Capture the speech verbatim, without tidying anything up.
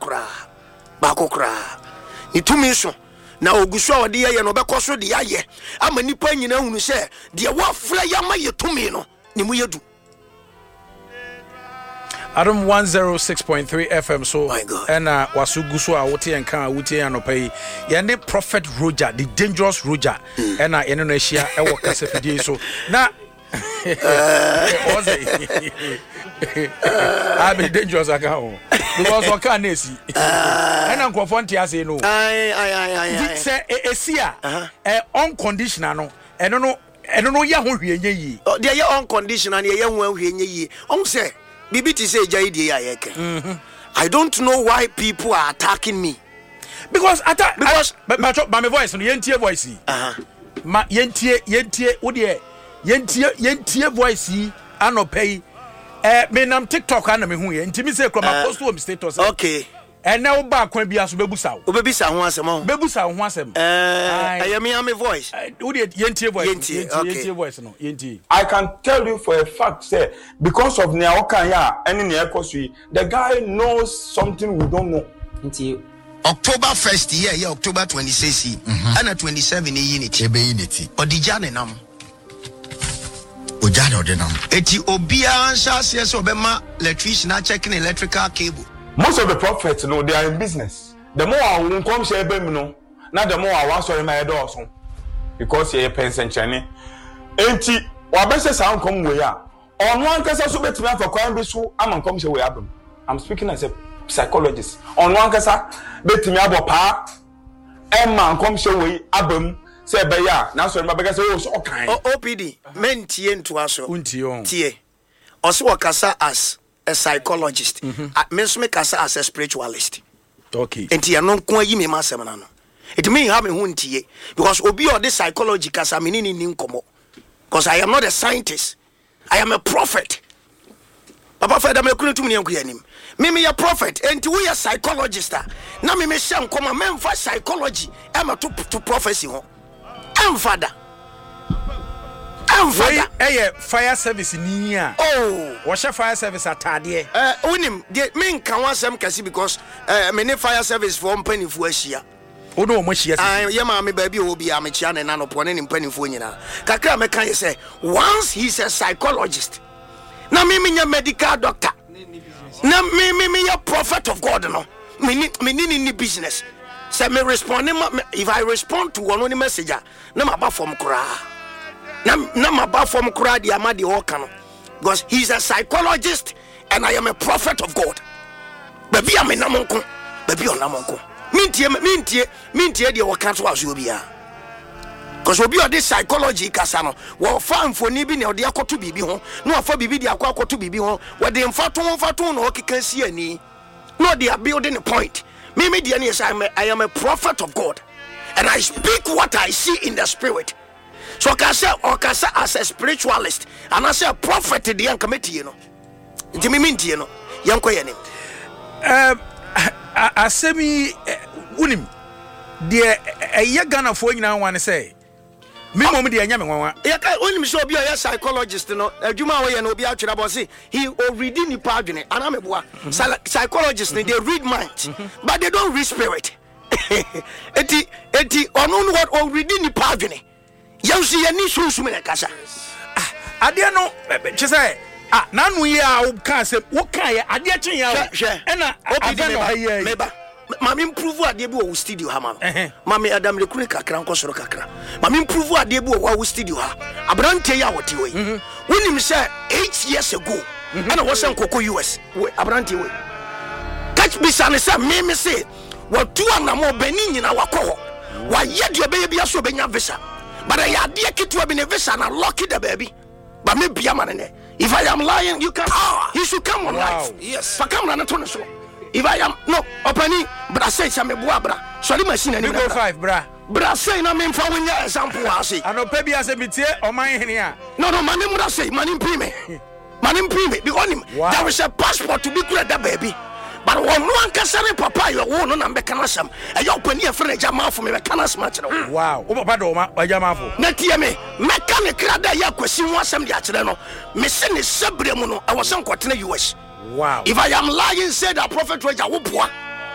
kra ba ko kra ni tumi so na oguso a ode ye no bekoso de aye ama nipa nyina hunu se de wa fra ya ma ye tumi no ni mu yedu Adam one oh six point three F M so and uh wasuguso a wote enka wote anopai ye ne Prophet Roger the dangerous Roger and uh eno na hia e wo kasafidie so na I be dangerous account because what can see and I'm confronting us no ai ai ai say e sia eh unconditional no eno no eno no ya ho hwie nye yi de ye unconditional na ye ho hwie nye yi on say bibi ti say jaidi ya yeke I don't know why people are attacking me because attack because but my voice no yentie voice uh ma yentie yentie wo de yentie yentie voice anopai eh me nam TikTok ana me hu ye ntimi say kro ma post wo status okay and now back when be aso bebusa wo bebusa ho asem ho bebusa ho asem eh I am me voice wo de yentie voice yentie yentie voice no yentie I can tell you for a fact say because of nea okan ya any nea ekosu the guy knows something we don't know yentie October first year yeah October twenty-sixth and mm-hmm. twenty-seven unity ebe unity odija ne nam ojane odenam eti obia ansha se so bema electrician na checking electrical cable. Most of the prophets know they are in business. The more I won't come share them no na the more I want sorry my door so because ye pension chane enti wabese sound come we ya on one kasa so betime for kwan bi so am come share we abem. I'm speaking as a psychologist. On one kasa betime abopa em man come share we abem say be ya na so ma be kasa o so kan O P D mentie nto aso untie on tie oso wakasa as a psychologist me so me kasa as a spiritualist okay enti ya no nko ayi me masem na no it mean have me hu ntie because obi or the psychology kasa me ni ni nkomo because I am not a scientist I am a prophet papa fa da me kunu tum ni enko yanim me me ya prophet enti we ya psychologist na me me hye nkoma me mfa psychology e ma to to prophecy ho emfada emfada eh fire service ni a oh wo she fire service atade eh unim de me nka wasem kasi because eh me ne fire service for mpanifu ahia ono o mo hia ah ye ma me ba bi obi a me chia ne na no po ne mpanifu nyina kakra me kan say once he's a psychologist na me me medical doctor na me me me a prophet of God no me ni me ni ni business say me respond if I respond to one only message na ma ba form kra na na ma ba form kra dia ma de o kan because he's a psychologist and I am a prophet of God baby am na monko baby on na monko mintie mintie mintie de o kan so aso bia because obi o de psychology kasa no wo fa mfoni bi ne o de akoto bibi ho na o fa bibi de akoto bibi ho wo de mfato mfato no o keka si ani no they are building a point. Me, me, dear, yes, I am a, I am a prophet of God, and I speak what I see in the spirit. So, I say, or I say, as a spiritualist, and I say a prophet to the young committee, you know. Do me mean, you know, young Koyanim. Um, I say me, unim, dear, a Yagana for you now, want to say. Me mom dey anya me nwa ya ka onim so obi a psychologist no adwuma wo ye no obi a twera bo say he already ni pa adwene ana me boa psychologist they read mind but they don't read spirit eti eti onu no what already ni pa adwene yan so ye ni sunsun me kasa ade no che say ah nanu ye a wo ka say wo ka ye ade chen ya e na obi me ba mama improve ade bi wo studio ha mama mama adam le kunu kakra nko soro kakra mama improve ade bi wo studio ha abrante ya wote we wonim say eight years ago ana wo sen koko U S we abrante we catch me san say me me say wo tu anamo bani nyina wakọ wa ye de be bia so benya visa but I ade kitu be ne visa na lock the baby but me bia man ne if I am lying you can you should come on live yes for camera na to so if I am no opani bra say say me boa bra sorry machine ani bra five bra bra say na me mfa wonya example ase anopa bia say metie oman hene a no no mani bra say mani prime mani prime because him there is a passport to be good that baby but one no ankasare papa yo wo no na be kana sam e yo opani e frere jama fo me be kana sam akere wow wo papa do ma jama fo na tie me mechanic rada ya kwasi ho asam de akere no me se ne sebre mu no e wo se nkotena U S. Wow. If I am lying, say that Prophet Roger Wupua.